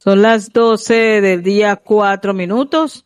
Son las 12 del día, 4 minutos.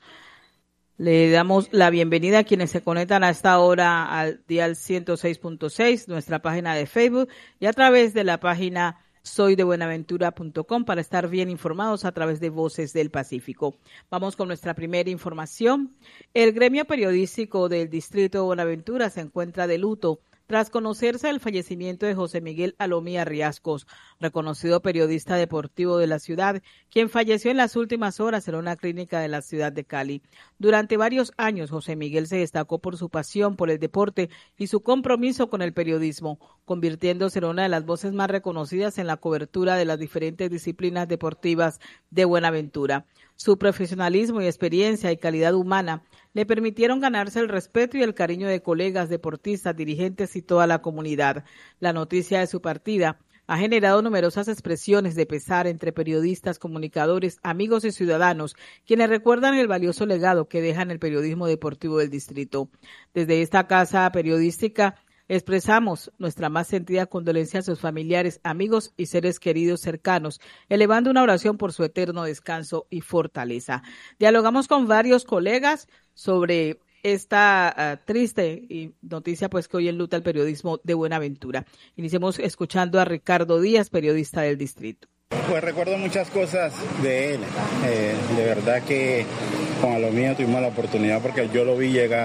Le damos la bienvenida a quienes se conectan a esta hora al dial 106.6, nuestra página de Facebook, y a través de la página soydebuenaventura.com para estar bien informados a través de Voces del Pacífico. Vamos con nuestra primera información. El gremio periodístico del distrito de Buenaventura se encuentra de luto tras conocerse el fallecimiento de José Miguel Alomía Riascos, reconocido periodista deportivo de la ciudad, quien falleció en las últimas horas en una clínica de la ciudad de Cali. Durante varios años, José Miguel se destacó por su pasión por el deporte y su compromiso con el periodismo, convirtiéndose en una de las voces más reconocidas en la cobertura de las diferentes disciplinas deportivas de Buenaventura. Su profesionalismo y experiencia y calidad humana le permitieron ganarse el respeto y el cariño de colegas, deportistas, dirigentes y toda la comunidad. La noticia de su partida ha generado numerosas expresiones de pesar entre periodistas, comunicadores, amigos y ciudadanos, quienes recuerdan el valioso legado que deja en el periodismo deportivo del distrito. Desde esta casa periodística expresamos nuestra más sentida condolencia a sus familiares, amigos y seres queridos cercanos, elevando una oración por su eterno descanso y fortaleza. Dialogamos con varios colegas sobre esta triste noticia, pues que hoy enluta el periodismo de Buenaventura. Iniciemos escuchando a Ricardo Díaz, periodista del distrito. Pues recuerdo muchas cosas de él. De verdad que con Alomía tuvimos la oportunidad porque yo lo vi llegar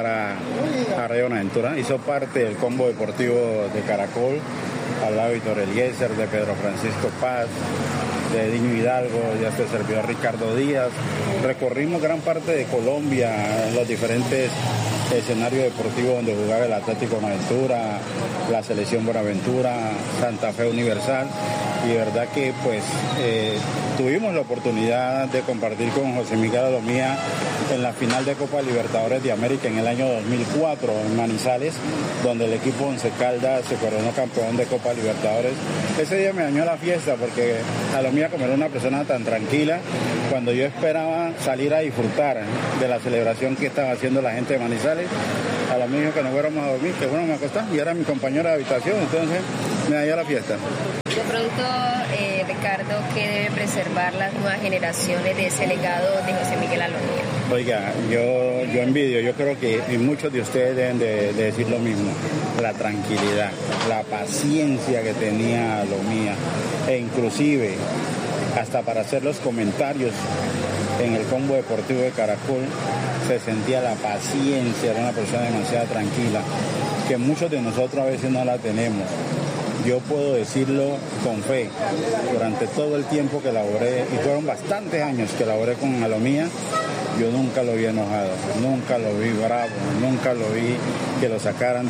a Radio Buenaventura. Hizo parte del combo deportivo de Caracol, al lado de Víctor Eliezer, de Pedro Francisco Paz, de Diño Hidalgo, ya se servidor Ricardo Díaz. Recorrimos gran parte de Colombia, los diferentes escenarios deportivos donde jugaba el Atlético Buenaventura, la Selección Buenaventura, Santa Fe Universal, y de verdad que pues tuvimos la oportunidad de compartir con José Miguel Alomía en la final de Copa Libertadores de América en el año 2004 en Manizales, donde el equipo Once Caldas se coronó campeón de Copa Libertadores. Ese día me dañó la fiesta porque Alomía, como era una persona tan tranquila, cuando yo esperaba salir a disfrutar de la celebración que estaba haciendo la gente de Manizales, Alomía dijo que nos fuéramos a dormir, que fuéramos a acostar, y era mi compañero de habitación, entonces me dañó la fiesta. De pronto, Ricardo, ¿qué debe preservar las nuevas generaciones de ese legado de José Miguel Alomía? Oiga, yo envidio, yo creo que muchos de ustedes deben de decir lo mismo, la tranquilidad, la paciencia que tenía Alomía, e inclusive hasta para hacer los comentarios en el combo deportivo de Caracol se sentía la paciencia, era una persona demasiado tranquila, que muchos de nosotros a veces no la tenemos. Yo puedo decirlo con fe, durante todo el tiempo que laboré, y fueron bastantes años que laboré con Alomía, yo nunca lo vi enojado, nunca lo vi bravo, nunca lo vi que lo sacaran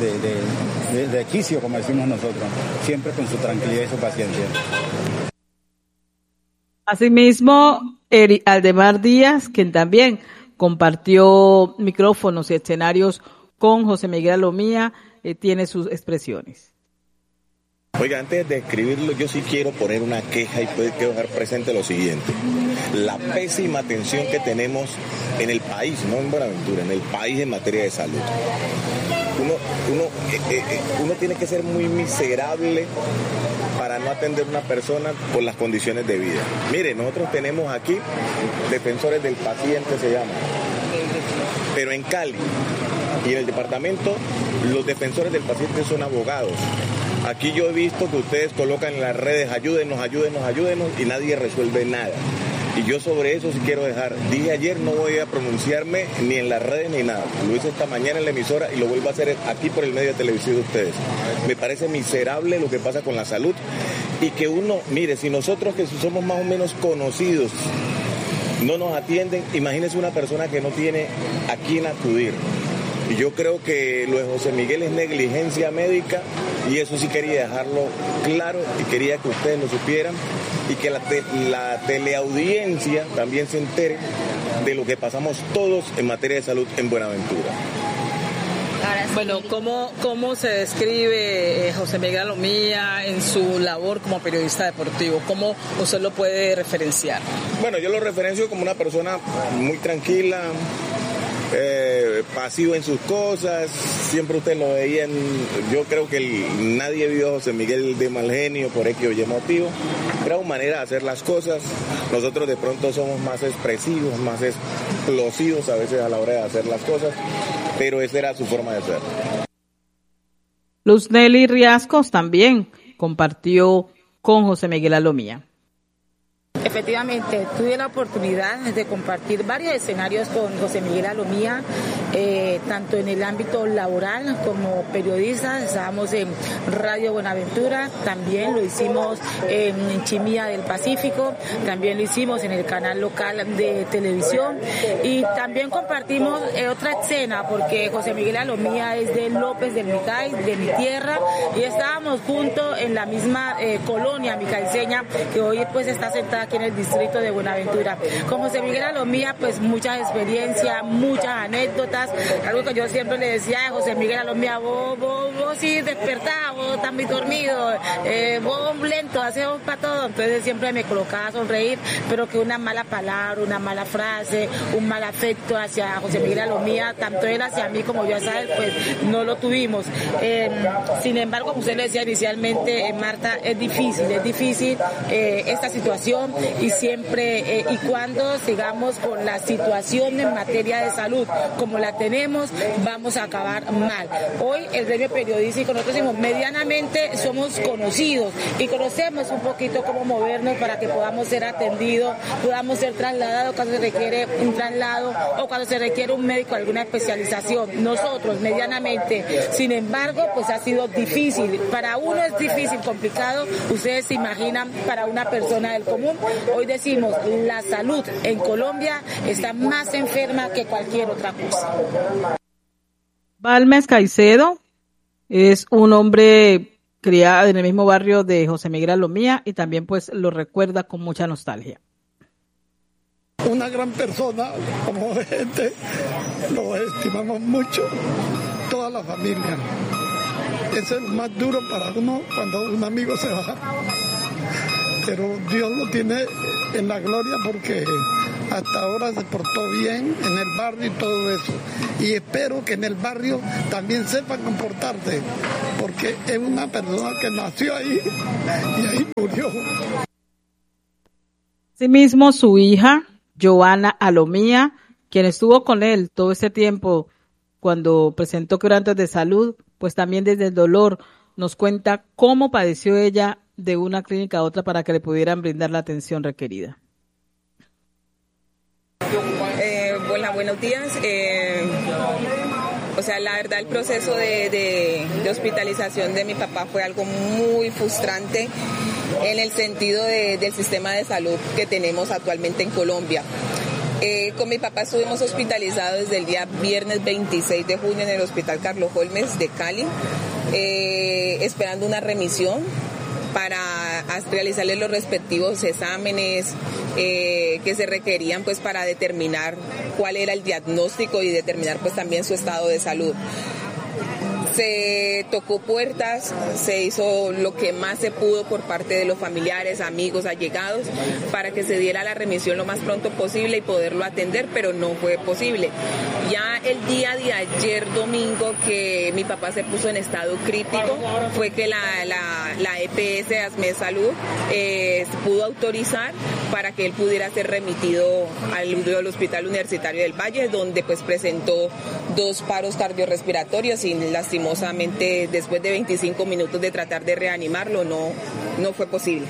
de quicio, como decimos nosotros, siempre con su tranquilidad y su paciencia. Asimismo, Aldemar Díaz, quien también compartió micrófonos y escenarios con José Miguel Alomía, tiene sus expresiones. Oiga, antes de escribirlo, yo sí quiero poner una queja y quiero dejar presente lo siguiente. La pésima atención que tenemos en el país, no en Buenaventura, en el país en materia de salud. Uno tiene que ser muy miserable para no atender a una persona por las condiciones de vida. Mire, nosotros tenemos aquí defensores del paciente, se llama. Pero en Cali y en el departamento, los defensores del paciente son abogados. Aquí yo he visto que ustedes colocan en las redes, ayúdenos, y nadie resuelve nada. Y yo sobre eso sí quiero dejar. Dije ayer, no voy a pronunciarme ni en las redes ni nada. Lo hice esta mañana en la emisora y lo vuelvo a hacer aquí por el medio televisivo de ustedes. Me parece miserable lo que pasa con la salud y que uno, mire, si nosotros que somos más o menos conocidos no nos atienden, imagínese una persona que no tiene a quién acudir. Y yo creo que lo de José Miguel es negligencia médica y eso sí quería dejarlo claro y quería que ustedes lo supieran y que la teleaudiencia también se entere de lo que pasamos todos en materia de salud en Buenaventura. Bueno, ¿cómo se describe José Miguel Alomía en su labor como periodista deportivo? ¿Cómo usted lo puede referenciar? Bueno, yo lo referencio como una persona muy tranquila, pasivo en sus cosas, siempre usted lo veía yo creo que nadie vio a José Miguel de mal genio por X o Y motivo, era una manera de hacer las cosas. Nosotros de pronto somos más expresivos, más explosivos a veces a la hora de hacer las cosas, pero esa era su forma de ser. Luz Nelly Riascos también compartió con José Miguel Alomía. Efectivamente, tuve la oportunidad de compartir varios escenarios con José Miguel Alomía, tanto en el ámbito laboral como periodista. Estábamos en Radio Buenaventura, también lo hicimos en Chimía del Pacífico, también lo hicimos en el canal local de televisión y también compartimos otra escena porque José Miguel Alomía es de López del Micay, de mi tierra, y estábamos juntos en la misma colonia micaiceña que hoy pues está sentada aquí en el distrito de Buenaventura. Con José Miguel Alomía, pues muchas experiencias, muchas anécdotas, algo que yo siempre le decía a José Miguel Alomía, vos sí despertás, vos estás muy dormido, vos lento, hacemos para todo, entonces siempre me colocaba a sonreír, pero que una mala palabra, una mala frase, un mal afecto hacia José Miguel Alomía, tanto él hacia mí como yo hacia él, pues no lo tuvimos. Sin embargo, como usted le decía inicialmente, Marta, es difícil esta situación y siempre y cuando sigamos con la situación en materia de salud como la tenemos, vamos a acabar mal. Hoy el gremio periodístico, nosotros decimos, medianamente somos conocidos y conocemos un poquito cómo movernos para que podamos ser atendidos, podamos ser trasladados cuando se requiere un traslado o cuando se requiere un médico, alguna especialización. Nosotros medianamente, sin embargo, pues ha sido difícil. Para uno es difícil, complicado, ustedes se imaginan para una persona del común. Hoy decimos, la salud en Colombia está más enferma que cualquier otra cosa. Balmes Caicedo es un hombre criado en el mismo barrio de José Miguel Alomía y también pues lo recuerda con mucha nostalgia. Una gran persona, como gente, lo estimamos mucho, toda la familia. Eso es lo más duro para uno cuando un amigo se va. Pero Dios lo tiene en la gloria porque hasta ahora se portó bien en el barrio y todo eso. Y espero que en el barrio también sepan comportarse, porque es una persona que nació ahí y ahí murió. Asimismo, su hija, Joana Alomía, quien estuvo con él todo ese tiempo cuando presentó quebrantos de salud, pues también desde el dolor nos cuenta cómo padeció ella de una clínica a otra para que le pudieran brindar la atención requerida. Hola, buenos días. La verdad, el proceso de hospitalización de mi papá fue algo muy frustrante en el sentido del sistema de salud que tenemos actualmente en Colombia. Con mi papá estuvimos hospitalizados desde el día viernes 26 de junio en el Hospital Carlos Holmes de Cali, esperando una remisión para realizarle los respectivos exámenes que se requerían pues para determinar cuál era el diagnóstico y determinar pues también su estado de salud. Se tocó puertas, se hizo lo que más se pudo por parte de los familiares, amigos, allegados, para que se diera la remisión lo más pronto posible y poderlo atender, pero no fue posible. Ya el día de ayer, domingo, que mi papá se puso en estado crítico, fue que la EPS de ASMED Salud pudo autorizar para que él pudiera ser remitido al Hospital Universitario del Valle, donde pues presentó 2 paros cardiorrespiratorios y lastimosamente después de 25 minutos de tratar de reanimarlo no fue posible.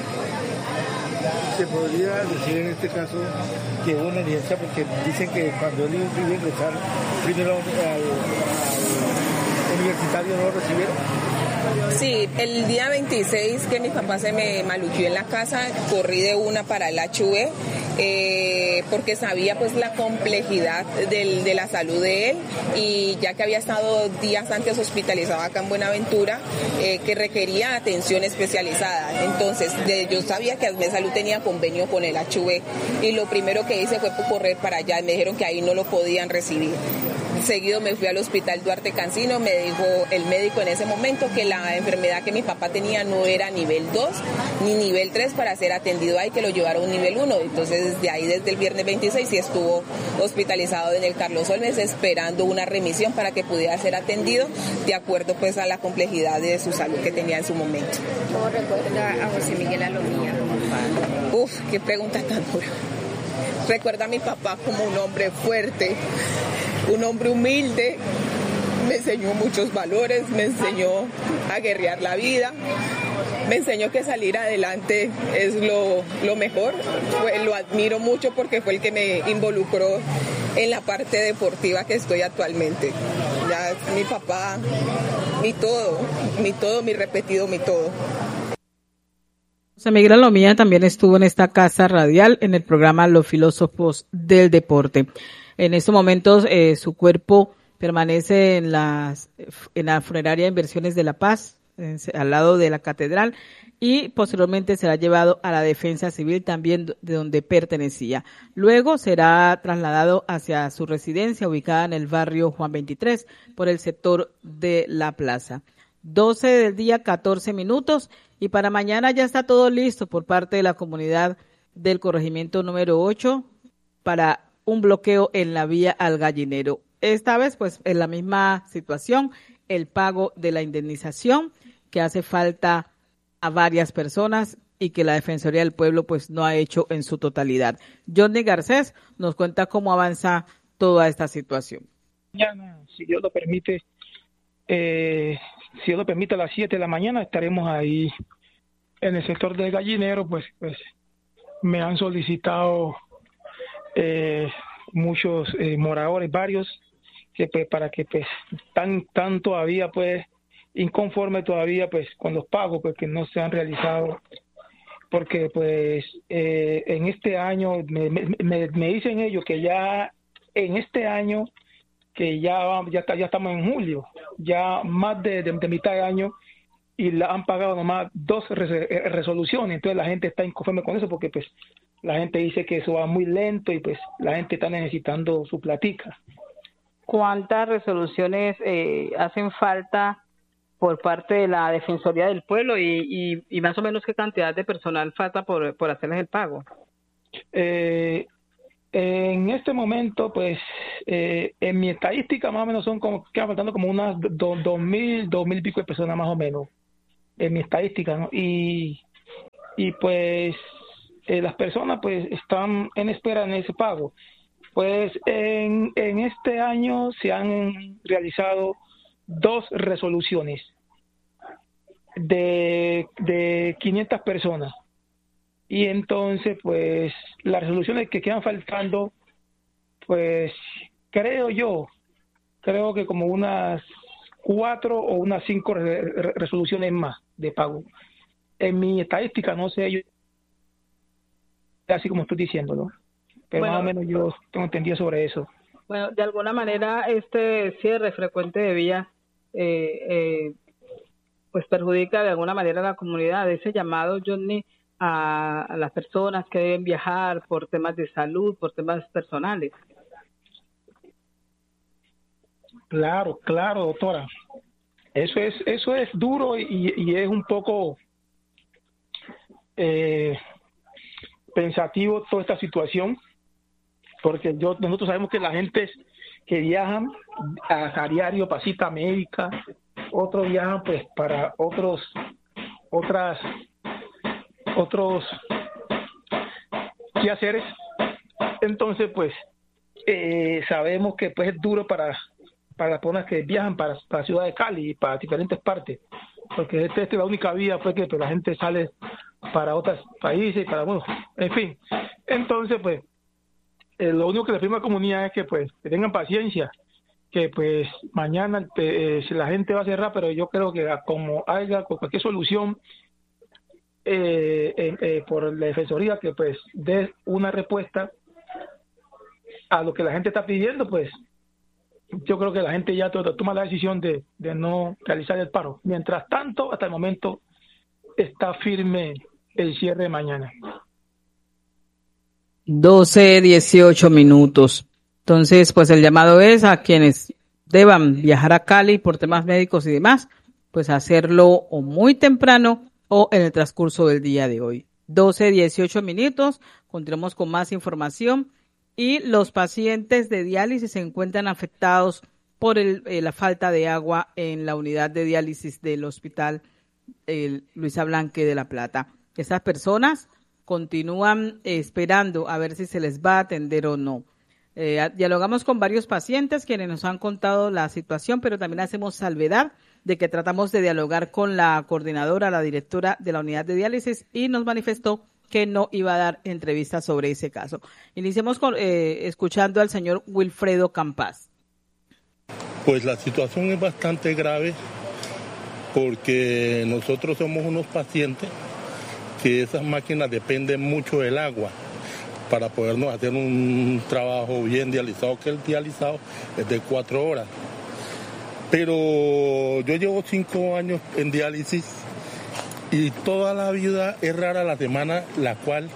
¿Se podría decir en este caso que hubo una negligencia porque dicen que cuando él iba a ingresar primero al universitario no lo recibieron? Sí, el día 26 que mi papá se me maluqueó en la casa, corrí de una para el HV porque sabía pues la complejidad de la salud de él y ya que había estado días antes hospitalizado acá en Buenaventura, que requería atención especializada. Entonces yo sabía que ASMED Salud tenía convenio con el HV y lo primero que hice fue correr para allá. Me dijeron que ahí no lo podían recibir. Seguido me fui al hospital Duarte Cancino, me dijo el médico en ese momento que la enfermedad que mi papá tenía no era nivel 2 ni nivel 3 para ser atendido ahí, que lo llevara a un nivel 1. Entonces de ahí desde el viernes 26 sí estuvo hospitalizado en el Carlos Olmes esperando una remisión para que pudiera ser atendido de acuerdo pues a la complejidad de su salud que tenía en su momento. ¿Cómo recuerda a José Miguel Alomía? Qué pregunta tan dura. Recuerda a mi papá como un hombre fuerte, un hombre humilde, me enseñó muchos valores, me enseñó a guerrear la vida, me enseñó que salir adelante es lo mejor. Lo admiro mucho porque fue el que me involucró en la parte deportiva que estoy actualmente. Ya es mi papá, mi todo, mi repetido, mi todo. José Miguel Alomía también estuvo en esta casa radial en el programa Los Filósofos del Deporte. En estos momentos su cuerpo permanece en la funeraria Inversiones de La Paz, al lado de la catedral, y posteriormente será llevado a la Defensa Civil, también de donde pertenecía. Luego será trasladado hacia su residencia ubicada en el barrio Juan 23 por el sector de la plaza. 12 del día, 14 minutos, y para mañana ya está todo listo por parte de la comunidad del corregimiento número 8 para un bloqueo en la vía al Gallinero. Esta vez, pues, en la misma situación, el pago de la indemnización que hace falta a varias personas y que la Defensoría del Pueblo, pues, no ha hecho en su totalidad. Johnny Garcés nos cuenta cómo avanza toda esta situación. Mañana, si Dios lo permite, a las 7 de la mañana estaremos ahí en el sector del Gallinero. Pues me han solicitado muchos moradores, varios, que pues, para que pues están todavía pues inconformes todavía pues con los pagos pues que no se han realizado, porque pues en este año me dicen ellos que ya en este año que ya estamos en julio, ya más de mitad de año, y la han pagado nomás 2 resoluciones. Entonces la gente está inconforme con eso porque pues la gente dice que eso va muy lento y pues la gente está necesitando su platica. ¿Cuántas resoluciones hacen falta por parte de la Defensoría del Pueblo y más o menos qué cantidad de personal falta por hacerles el pago? En este momento, pues, en mi estadística más o menos quedan faltando como unas 2.000 y pico de personas más o menos, en mi estadística, ¿no? Y pues, las personas, pues, están en espera en ese pago. Pues, en este año se han realizado 2 resoluciones de 500 personas. Y entonces, pues, las resoluciones que quedan faltando, pues, creo que como unas 4 o unas 5 resoluciones más de pago. En mi estadística, no sé, yo, así como estoy diciéndolo, pero bueno, más o menos yo tengo entendido sobre eso. Bueno, de alguna manera este cierre frecuente de vía pues perjudica de alguna manera a la comunidad. Ese llamado, Johnny, a las personas que deben viajar por temas de salud, por temas personales. Claro, doctora. Eso es duro y es un poco pensativo toda esta situación, porque nosotros sabemos que la gente que viajan a diario para cita médica, otros viajan pues para otros quehaceres. Entonces pues sabemos que pues es duro para las personas que viajan para la ciudad de Cali y para diferentes partes, porque esta es la única vía pues que pues, la gente sale para otros países y para, bueno, en fin. Entonces pues lo único que le pido a la comunidad es que pues que tengan paciencia, que pues mañana la gente va a cerrar, pero yo creo que como haya cualquier solución por la Defensoría que pues dé una respuesta a lo que la gente está pidiendo, pues yo creo que la gente ya toma la decisión de no realizar el paro. Mientras tanto, hasta el momento está firme el cierre de mañana. 12:18. Entonces, pues el llamado es a quienes deban viajar a Cali por temas médicos y demás, pues hacerlo o muy temprano o en el transcurso del día de hoy. 12:18 minutos, continuamos con más información y los pacientes de diálisis se encuentran afectados por la falta de agua en la unidad de diálisis del hospital Luisa Blanque de La Plata. Estas personas continúan esperando a ver si se les va a atender o no. Dialogamos con varios pacientes quienes nos han contado la situación, pero también hacemos salvedad de que tratamos de dialogar con la coordinadora, la directora de la unidad de diálisis, y nos manifestó que no iba a dar entrevistas sobre ese caso. Iniciemos escuchando al señor Wilfredo Campas. Pues la situación es bastante grave porque nosotros somos unos pacientes que esas máquinas dependen mucho del agua para podernos hacer un trabajo bien dializado, que el dializado es de 4 horas. Pero yo llevo 5 años en diálisis y toda la vida es rara la semana la cual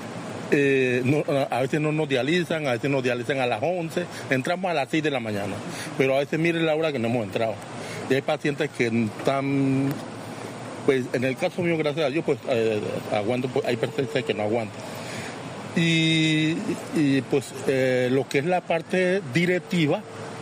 a veces no nos dializan, a veces nos dializan a las 11, entramos a las 6 de la mañana, pero a veces miren la hora que no hemos entrado. Y hay pacientes que están, pues en el caso mío, gracias a Dios, pues aguanto, pues, hay pacientes que no aguantan. Y pues lo que es la parte directiva,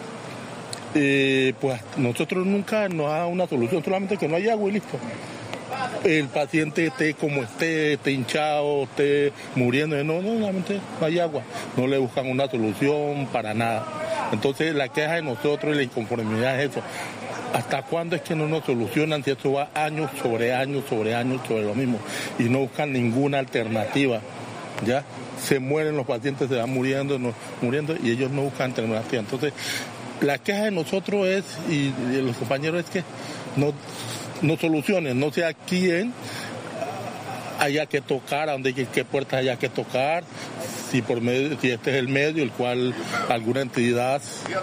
pues nosotros nunca nos ha dado una solución, solamente que no hay agua y listo. El paciente esté como esté hinchado, esté muriendo, no, solamente no hay agua, no le buscan una solución para nada. Entonces la queja de nosotros y la inconformidad es eso. ¿Hasta cuándo es que no nos solucionan si esto va años sobre lo mismo y no buscan ninguna alternativa? Ya se mueren los pacientes, se van muriendo y ellos no buscan alternativa. Entonces la queja de nosotros es, y de los compañeros, es que no solucionen, no sé a quién haya que tocar, a dónde, qué puertas haya que tocar, si este es el medio el cual alguna entidad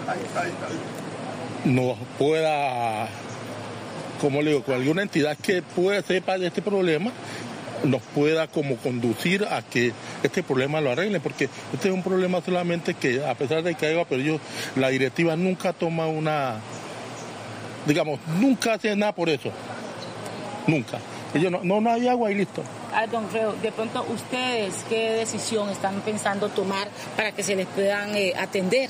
nos pueda, como le digo, con alguna entidad que sepa de este problema, nos pueda como conducir a que este problema lo arreglen, porque este es un problema solamente que, a pesar de que haya, pero la directiva nunca toma nunca hace nada por eso. Nunca. Ellos no hay agua y listo. Don Fredo, de pronto, ¿ustedes qué decisión están pensando tomar para que se les puedan atender?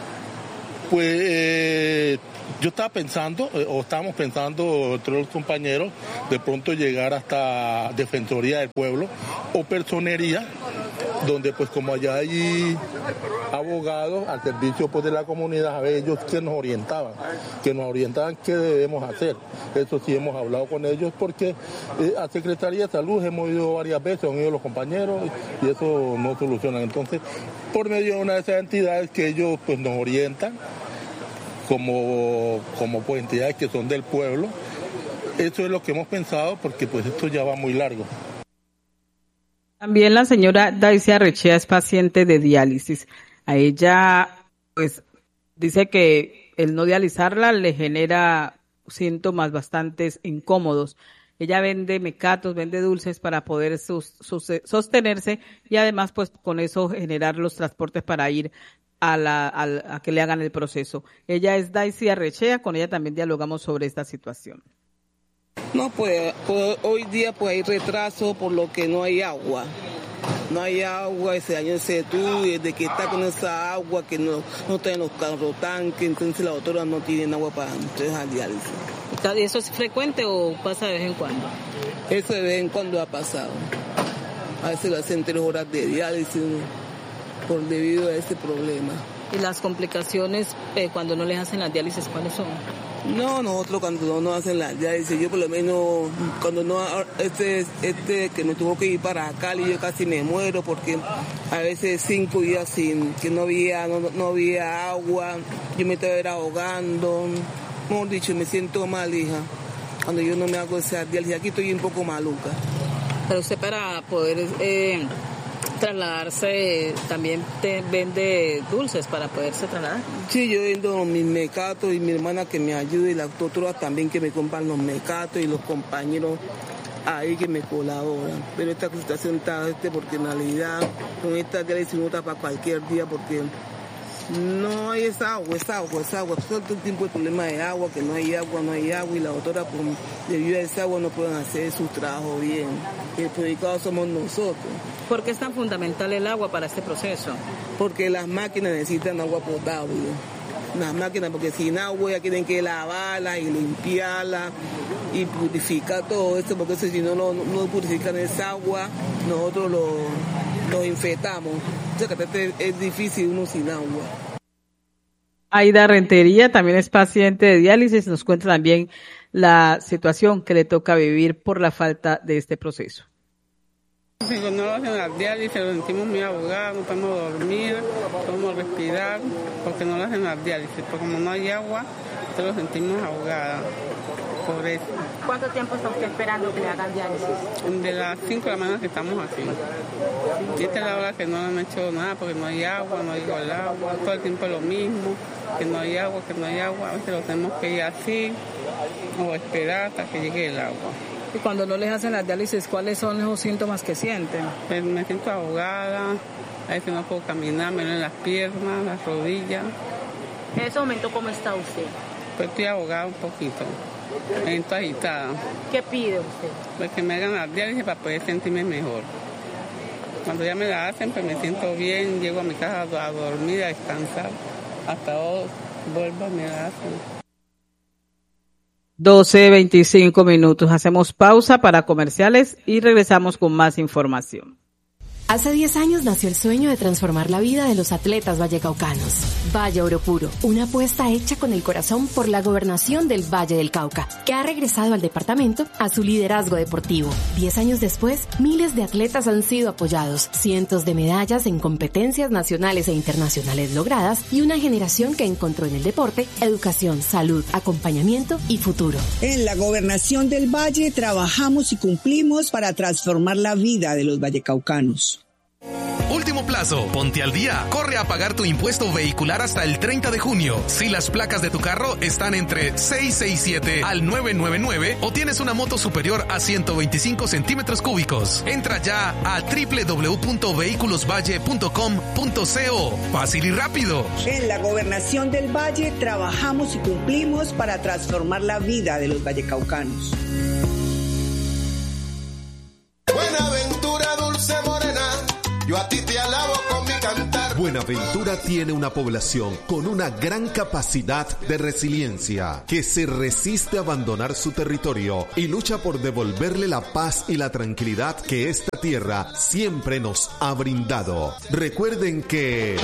Pues yo estaba pensando, o estábamos pensando entre los compañeros, de pronto llegar hasta Defensoría del Pueblo o Personería, donde pues como allá hay abogados al servicio pues de la comunidad, a ver ellos que nos orientaban qué debemos hacer. Eso sí hemos hablado con ellos porque a Secretaría de Salud hemos ido varias veces, han ido los compañeros y eso no solucionan. Entonces, por medio de una de esas entidades que ellos pues nos orientan, como pues entidades que son del pueblo, eso es lo que hemos pensado porque pues esto ya va muy largo. También la señora Daisy Arrechea es paciente de diálisis. A ella, pues, dice que el no dializarla le genera síntomas bastante incómodos. Ella vende mecatos, vende dulces para poder sostenerse y además, pues, con eso generar los transportes para ir a que le hagan el proceso. Ella es Daisy Arrechea, con ella también dialogamos sobre esta situación. No, pues hoy día pues hay retraso por lo que no hay agua. No hay agua, ese año se detuvo y desde que está con esa agua que no traen los carros tanques, entonces las autoras no tienen agua para entregar diálisis. ¿Y eso es frecuente o pasa de vez en cuando? Eso de vez en cuando ha pasado. A veces lo hacen 3 horas de diálisis por debido a ese problema. ¿Y las complicaciones cuando no les hacen las diálisis cuáles son? No, nosotros cuando no hacen las diálisis, yo por lo menos cuando no, este que me tuvo que ir para Cali, yo casi me muero porque a veces 5 días sin que no había agua, yo me estaba ahogando, mejor dicho, me siento mal, hija, cuando yo no me hago esa diálisis, aquí estoy un poco maluca. Pero usted para poder trasladarse también vende dulces para poderse trasladar. Sí, yo vendo mis mecatos y mi hermana que me ayuda y la doctora también que me compran los mecatos y los compañeros ahí que me colaboran. Pero esta situación está porque en realidad con esta diálisis no está para cualquier día porque No hay es agua. Todo el tiempo el problema de agua, que no hay agua, y la doctora, debido a esa agua, no pueden hacer su trabajo bien. El perjudicado somos nosotros. ¿Por qué es tan fundamental el agua para este proceso? Porque las máquinas necesitan agua potable. Las máquinas, porque sin agua ya tienen que lavarla y limpiarla y purificar todo esto, porque si no purifican esa agua, nosotros lo infectamos. O sea, que es difícil uno sin agua. Aida Rentería también es paciente de diálisis, nos cuenta también la situación que le toca vivir por la falta de este proceso. Si no lo hacen la diálisis, lo sentimos muy ahogados, no podemos dormir, no podemos respirar, porque no lo hacen la diálisis, porque como no hay agua, lo sentimos ahogada, por eso. ¿Cuánto tiempo está usted esperando que le hagan diálisis? De las 5 de la mañana que estamos aquí. Y esta es la hora que no han hecho nada, porque no hay agua, no llegó el agua, todo el tiempo es lo mismo, que no hay agua, a veces lo tenemos que ir así, o esperar hasta que llegue el agua. Y cuando no les hacen las diálisis, ¿cuáles son los síntomas que sienten? Pues me siento ahogada, a veces no puedo caminar, me duelen las piernas, las rodillas. ¿En ese momento cómo está usted? Pues estoy ahogada un poquito, me siento agitada. ¿Qué pide usted? Pues que me hagan las diálisis para poder sentirme mejor. Cuando ya me la hacen, pues me siento bien, llego a mi casa a dormir, a descansar, hasta vuelvo y me la hacen. 12:25. Hacemos pausa para comerciales y regresamos con más información. Hace 10 años nació el sueño de transformar la vida de los atletas vallecaucanos. Valle Oro Puro, una apuesta hecha con el corazón por la gobernación del Valle del Cauca, que ha regresado al departamento a su liderazgo deportivo. 10 años después, miles de atletas han sido apoyados, cientos de medallas en competencias nacionales e internacionales logradas y una generación que encontró en el deporte educación, salud, acompañamiento y futuro. En la gobernación del Valle trabajamos y cumplimos para transformar la vida de los vallecaucanos. Último plazo, ponte al día. Corre a pagar tu impuesto vehicular hasta el 30 de junio. Si las placas de tu carro están entre 667 al 999 o tienes una moto superior a 125 centímetros cúbicos. Entra ya a www.vehiculosvalle.com.co. Fácil y rápido. En la gobernación del Valle trabajamos y cumplimos para transformar la vida de los vallecaucanos. Buenaventura, dulce morena, yo a ti te alabo con mi cantar. Buenaventura tiene una población con una gran capacidad de resiliencia, que se resiste a abandonar su territorio y lucha por devolverle la paz y la tranquilidad que esta tierra siempre nos ha brindado. Recuerden que